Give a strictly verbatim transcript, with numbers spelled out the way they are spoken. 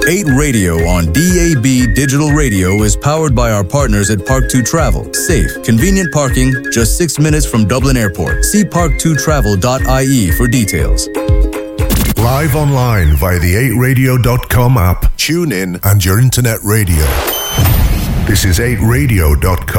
eight Radio on D A B Digital Radio is powered by our partners at Park two Travel. Safe, convenient parking, just six minutes from Dublin Airport. See park two travel dot I E for details. Live online via the eight radio dot com app, tune in, and your internet radio. This is eight radio dot com.